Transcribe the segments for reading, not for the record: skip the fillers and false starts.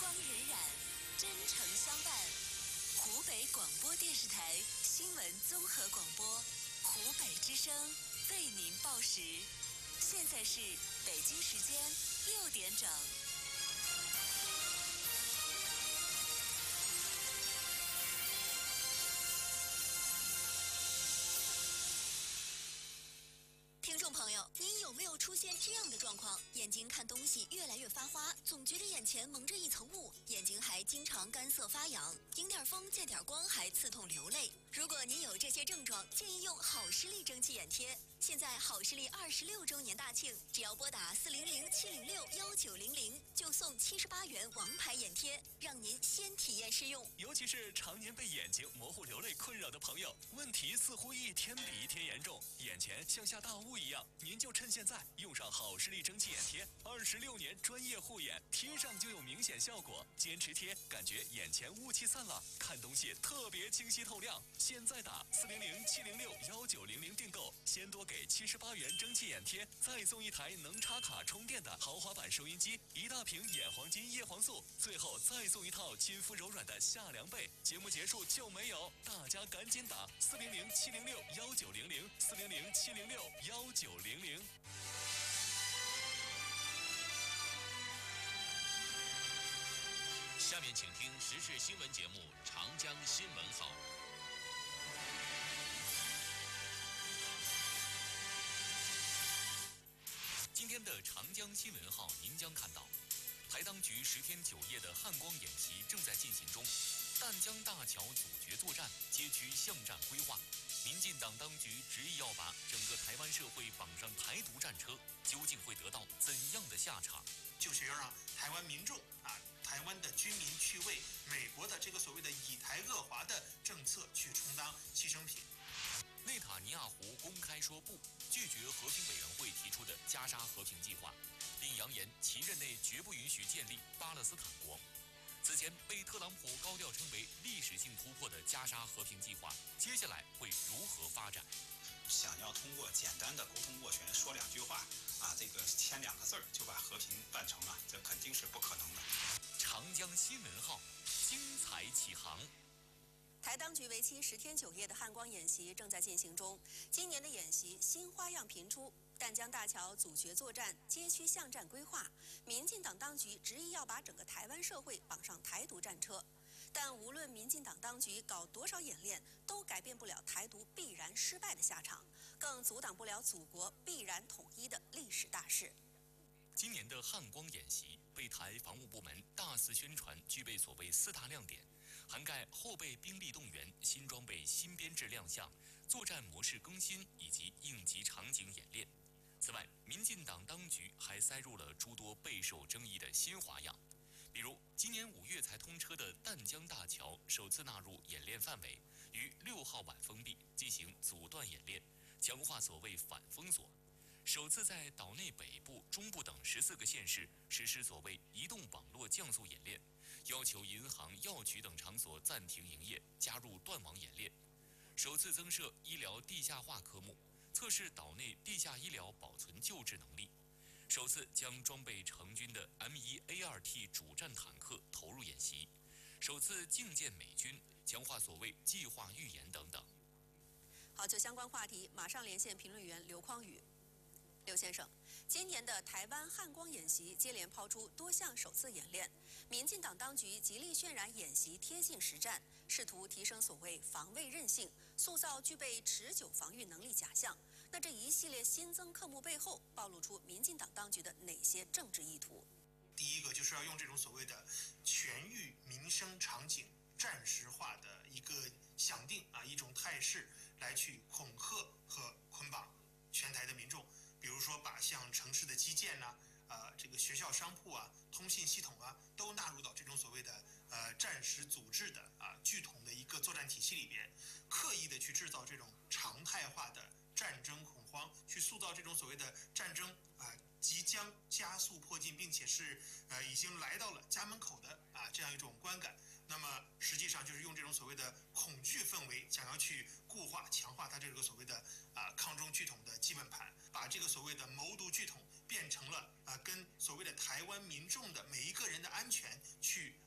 光荏苒，真诚相伴。湖北广播电视台新闻综合广播，湖北之声为您报时。现在是北京时间6点整。听众朋友，您有没有出现这样的状况？眼睛看东西越来越发花，总觉得眼前蒙着一层雾，眼睛还经常干涩发痒，迎点风见点光还刺痛流泪。如果您有这些症状，建议用好视力蒸汽眼贴。现在好视力26周年大庆，只要拨打400-706-1900，就送78元王牌眼贴，让您先体验试用。 尤其是常年被眼睛模糊流泪困扰的朋友，问题似乎一天比一天严重，眼前像下大雾一样，您就趁现在用上好视力蒸汽眼贴，26年专业护眼，贴上就有明显效果，坚持贴，感觉眼前雾气散了，看东西特别清晰透亮。现在打400-706-1900订购，先多给78元蒸汽眼贴，再送一台能插卡充电的豪华版收音机，1大瓶眼黄金叶黄素，最后再送一套亲肤柔软的夏凉被。节目结束就没有，大家赶紧打400-706-1900 400-706-1900。 下面请听时事新闻节目《长江新闻号》。今天的长江新闻号，您将看到，台当局10天9夜的汉光演习正在进行中，淡江大桥阻绝作战，街区巷战规划。民进党当局执意要把整个台湾社会绑上台独战车，究竟会得到怎样的下场？ 就是要让台湾民众台湾的军民去为美国的这个所谓的以台遏华的政策去充当牺牲品。 内塔尼亚胡公开说不，拒绝和平委员会提出的加沙和平计划，并扬言其任内绝不允许建立巴勒斯坦国。此前被特朗普高调称为历史性突破的加沙和平计划，接下来会如何发展？ 想要通过简单的沟通斡旋，说2句话这个签2个字就把和平办成了，这肯定是不可能的。 长江新闻号，精彩启航。 台当局为期10天9夜的汉光演习正在进行中。今年的演习新花样频出，淡江大桥阻绝作战，街区巷战规划。民进党当局执意要把整个台湾社会绑上台独战车。但无论民进党当局搞多少演练，都改变不了台独必然失败的下场，更阻挡不了祖国必然统一的历史大势。 今年的汉光演习被台防务部门大肆宣传，具备所谓4大亮点，涵盖后备兵力动员、新装备新编制亮相、作战模式更新以及应急场景演练。此外，民进党当局还塞入了诸多备受争议的新花样，比如今年5月才通车的淡江大桥首次纳入演练范围，于6号晚封闭进行阻断演练，强化所谓反封锁。首次在岛内北部、中部等14个县市实施所谓移动网络降速演练，要求银行、药局等场所暂停营业，加入断网演练。首次增设医疗地下化科目，测试岛内地下医疗保存救治能力。首次将装备成军的 M1A2T 主战坦克投入演习，首次觐见美军，强化所谓计划预演等等。 好，就相关话题，马上连线评论员刘匡宇。刘先生，今年的台湾汉光演习接连抛出多项首次演练，民进党当局极力渲染演习贴近实战，试图提升所谓防卫韧性，塑造具备持久防御能力假象。那这一系列新增科目背后，暴露出民进党当局的哪些政治意图？ 第一个就是要用这种所谓的全域民生场景战时化的一个想定一种态势来去恐吓和捆绑全台的民众。比如说把像城市的基建这个学校商铺通信系统都纳入到这种所谓的战时组织的据统的一个作战体系里边，刻意的去制造这种常态化的战争恐慌，去塑造这种所谓的战争即将加速迫近，并且是已经来到了家门口的这样一种观感。那么实际上就是用这种所谓的恐惧氛围，想要去固化、强化它这个所谓的抗中据统的基本盘，把这个所谓的谋独据统变成了跟所谓的台湾民众的每一个人的安全去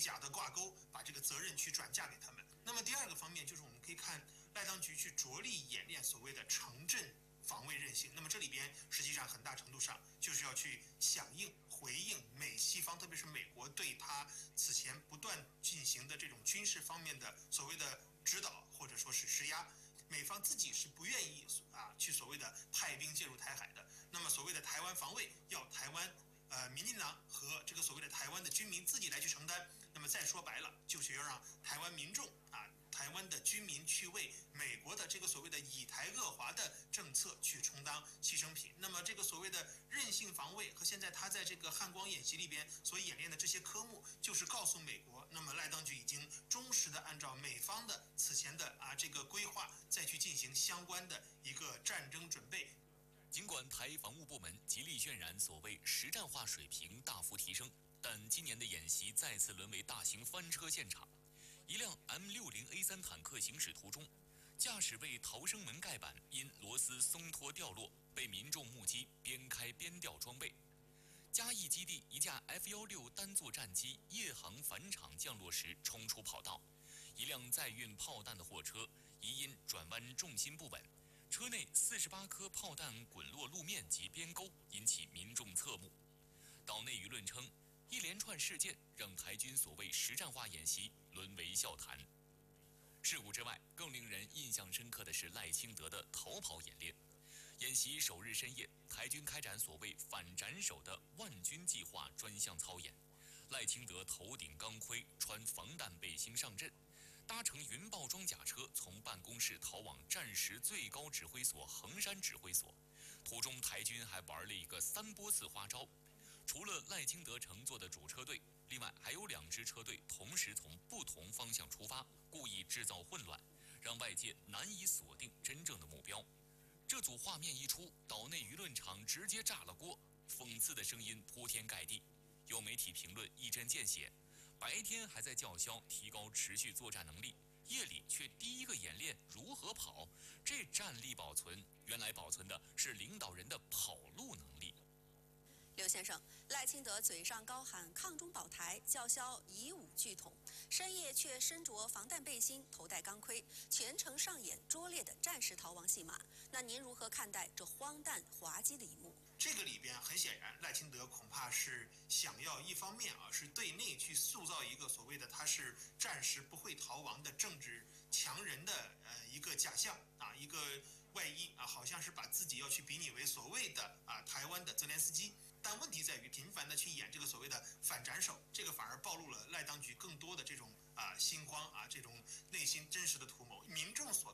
假的挂钩，把这个责任去转嫁给他们。那么第二个方面就是我们可以看赖当局去着力演练所谓的城镇防卫韧性。那么这里边实际上很大程度上就是要去响应、回应美西方，特别是美国对他此前不断进行的这种军事方面的所谓的指导或者说是施压。美方自己是不愿意去所谓的派兵介入台海的。那么所谓的台湾防卫要台湾民进党和这个所谓的台湾的军民自己来去承担。那么再说白了，就是要让台湾民众台湾的军民去为美国的这个所谓的以台遏华的政策去充当牺牲品。那么这个所谓的韧性防卫和现在他在这个汉光演习里边所演练的这些科目，就是告诉美国，那么赖当局已经忠实的按照美方的此前的这个规划，再去进行相关的一个战争准备。 尽管台防务部门极力渲染所谓实战化水平大幅提升，但今年的演习再次沦为大型翻车现场。一辆 M60A3 坦克行驶途中，驾驶位逃生门盖板因螺丝松脱掉落，被民众目击边开边掉装备。嘉义基地一架 F-16单座战机夜航返场降落时冲出跑道，一辆载运炮弹的货车疑因转弯重心不稳，车内48颗炮弹滚落路面及边沟，引起民众侧目。岛内舆论称，一连串事件让台军所谓实战化演习沦为笑谈。事故之外，更令人印象深刻的是赖清德的逃跑演练。演习首日深夜，台军开展所谓反斩首的万军计划专项操演。赖清德头顶钢盔，穿防弹背心上阵，搭乘云豹装甲车从办公室逃往战时最高指挥所衡山指挥所。途中台军还玩了一个3波4花招，除了赖清德乘坐的主车队，另外还有2支车队同时从不同方向出发，故意制造混乱，让外界难以锁定真正的目标。这组画面一出，岛内舆论场直接炸了锅，讽刺的声音铺天盖地。有媒体评论一针见血，白天还在叫嚣提高持续作战能力，夜里却第一个演练如何跑，这战力保存原来保存的是领导人的跑路能力。 刘先生，赖清德嘴上高喊抗中保台，叫嚣以武拒统，深夜却身着防弹背心，头戴钢盔，全程上演拙劣的战时逃亡戏码。那您如何看待这荒诞滑稽的一幕？ 这个里边很显然，赖清德恐怕是想要一方面是对内去塑造一个所谓的他是战时不会逃亡的政治强人的一个假象一个外衣好像是把自己要去比拟为所谓的台湾的泽连斯基。但问题在于，频繁的去演这个所谓的反斩首，这个反而暴露了赖当局更多的这种心慌这种内心真实的图谋。民众所